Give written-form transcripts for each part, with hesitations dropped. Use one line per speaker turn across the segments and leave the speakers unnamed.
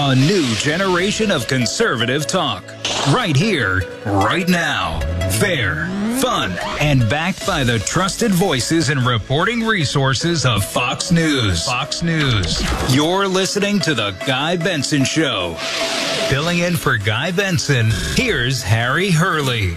A new generation of conservative talk. Right here, right now. Fair, fun, and backed by the trusted voices and reporting resources of Fox News. Fox News. You're listening to The Guy Benson Show. Filling in for Guy Benson, here's Harry Hurley.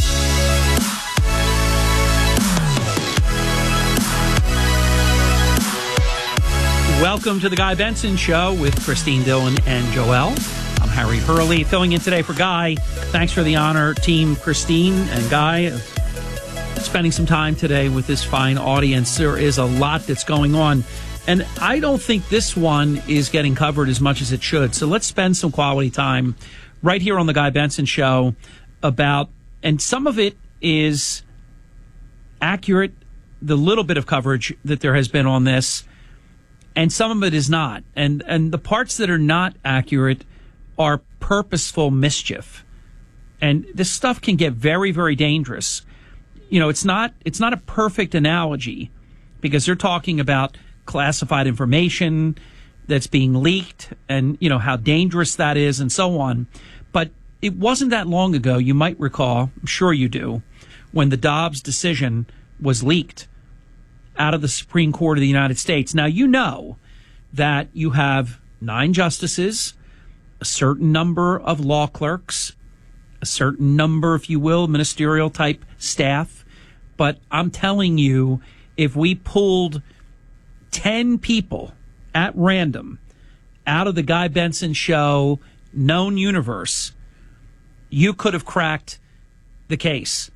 Welcome to the Guy Benson Show with Christine Dillon and Joelle. I'm Harry Hurley, filling in today for Guy. Thanks for the honor, Team Christine and Guy, spending some time today with this fine audience. There is a lot that's going on, and I don't think this one is getting covered as much as it should. So let's spend some quality time right here on the Guy Benson Show about, and some of it is accurate, the little bit of coverage that there has been on this, and some of it is not. And the parts that are not accurate are purposeful mischief. And this stuff can get very, very dangerous. You know, it's not a perfect analogy because they're talking about classified information that's being leaked and, you know, how dangerous that is and so on. But it wasn't that long ago, you might recall, I'm sure you do, when the Dobbs decision was leaked out of the Supreme Court of the United States. Now, you know that you have 9 justices, a certain number of law clerks, a certain number, if you will, ministerial type staff. But I'm telling you, if we pulled 10 people at random out of the Guy Benson Show known universe, you could have cracked the case.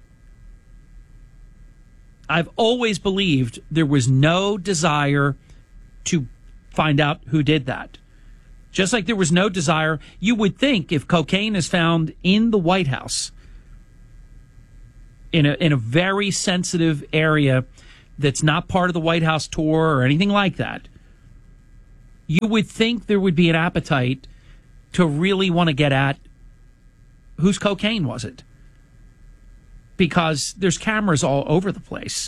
I've always believed there was no desire to find out who did that. Just like there was no desire, you would think if cocaine is found in the White House, in a very sensitive area that's not part of the White House tour or anything like that, you would think there would be an appetite to really want to get at whose cocaine was it. Because there's cameras all over the place.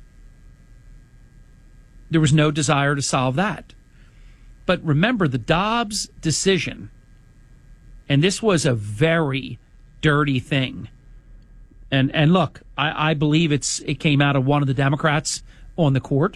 There was no desire to solve that. But remember, the Dobbs decision, and this was a very dirty thing. And look, I believe it came out of one of the Democrats on the court.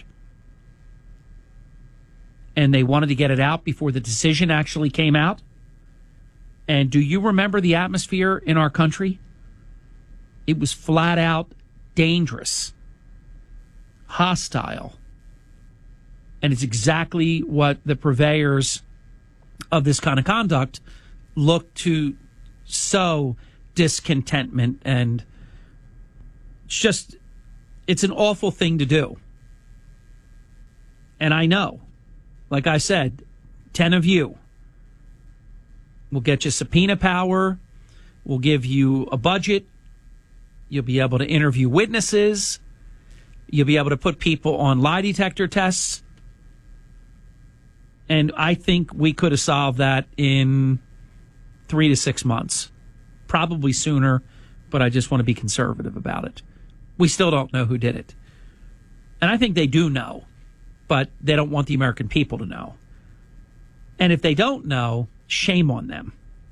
And they wanted to get it out before the decision actually came out. And do you remember the atmosphere in our country? It was flat out dangerous, hostile. And it's exactly what the purveyors of this kind of conduct look to sow discontentment. And it's an awful thing to do. And I know, like I said, 10 of you will get you subpoena power, will give you a budget. You'll be able to interview witnesses. You'll be able to put people on lie detector tests. And I think we could have solved that in 3 to 6 months. Probably sooner, but I just want to be conservative about it. We still don't know who did it. And I think they do know, but they don't want the American people to know. And if they don't know, shame on them.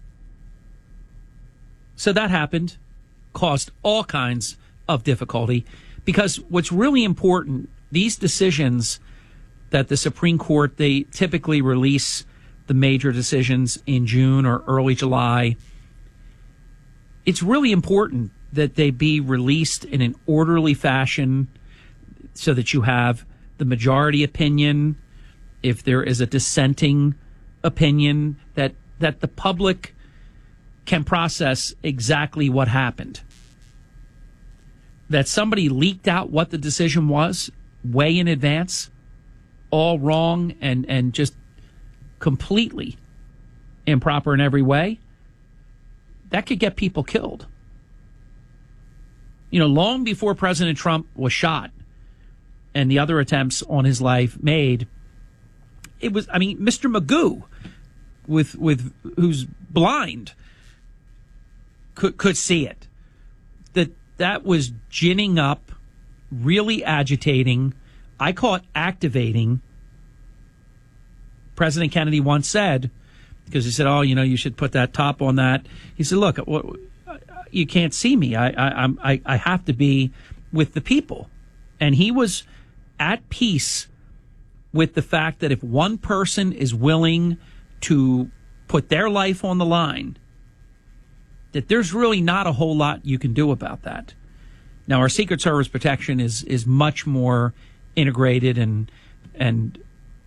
So that happened. Caused all kinds of difficulty, because what's really important, these decisions that the Supreme Court, they typically release the major decisions in June or early July. It's really important that they be released in an orderly fashion so that you have the majority opinion. If there is a dissenting opinion, that the public can process exactly what happened. That somebody leaked out what the decision was way in advance, all wrong and just completely improper in every way, that could get people killed. You know, long before President Trump was shot and the other attempts on his life made, it was, I mean, Mr. Magoo, with who's blind, could see it. That was ginning up, really agitating. I call it activating. President Kennedy once said, because he said, "Oh, you should put that top on that." He said, "Look, you can't see me. I have to be with the people," and he was at peace with the fact that if one person is willing to put their life on the line, that there's really not a whole lot you can do about that. Now, our Secret Service protection is much more integrated and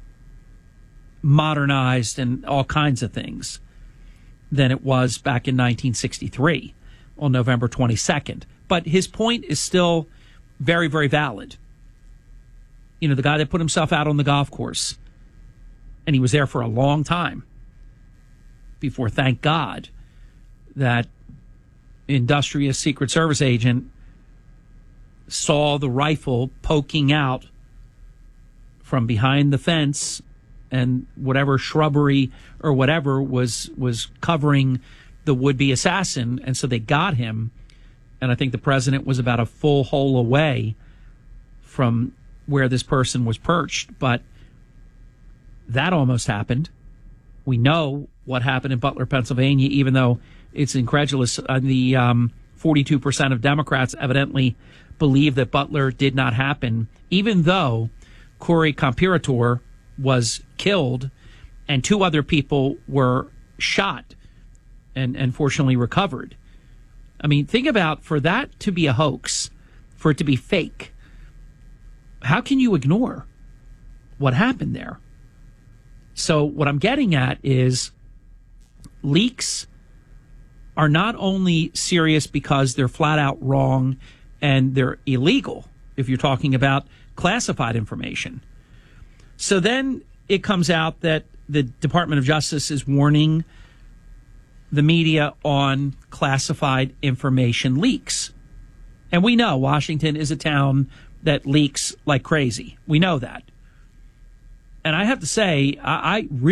modernized and all kinds of things than it was back in 1963 on November 22nd. But his point is still very, very valid. The guy that put himself out on the golf course, and he was there for a long time before, thank God, that industrious Secret Service agent saw the rifle poking out from behind the fence and whatever shrubbery or whatever was covering the would-be assassin, and so they got him. And I think the president was about a full hole away from where this person was perched, but that almost happened. We know what happened in Butler, Pennsylvania, even though it's incredulous. The 42% of Democrats evidently believe that Butler did not happen, even though Corey Compirator was killed and two other people were shot and fortunately recovered. I mean, think about, for that to be a hoax, for it to be fake, how can you ignore what happened there? So what I'm getting at is leaks are not only serious because they're flat out wrong and they're illegal if you're talking about classified information. So then it comes out that the Department of Justice is warning the media on classified information leaks. And we know Washington is a town that leaks like crazy. We know that. And I have to say, I really